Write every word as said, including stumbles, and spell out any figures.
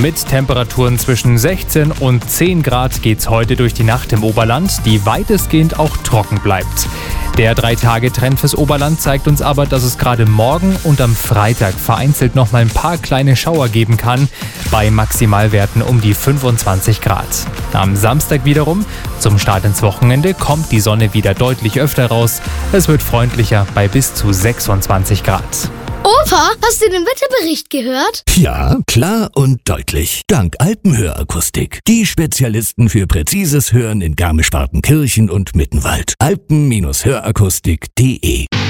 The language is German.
Mit Temperaturen zwischen sechzehn und zehn Grad geht's heute durch die Nacht im Oberland, die weitestgehend auch trocken bleibt. Der Drei-Tage-Trend fürs Oberland zeigt uns aber, dass es gerade morgen und am Freitag vereinzelt noch mal ein paar kleine Schauer geben kann, bei Maximalwerten um die fünfundzwanzig Grad. Am Samstag wiederum, zum Start ins Wochenende, kommt die Sonne wieder deutlich öfter raus. Es wird freundlicher bei bis zu sechsundzwanzig Grad. Opa, hast du den Wetterbericht gehört? Ja, klar und deutlich. Dank Alpenhörakustik. Die Spezialisten für präzises Hören in Garmisch-Partenkirchen und Mittenwald. alpen Bindestrich hörakustik punkt de